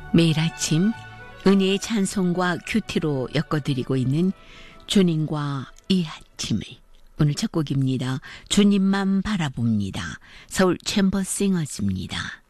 매일 아침 은혜의 찬송과 큐티로 엮어드리고 있는 주님과 이 아침을, 오늘 첫 곡입니다. 주님만 바라봅니다. 서울 챔버싱어즈입니다.